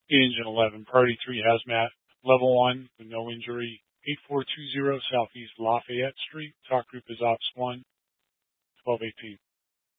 Engine 11, Priority 3 Hazmat, Level 1 with no injury, 8420 Southeast Lafayette Street. Talk group is Ops 1, 1218.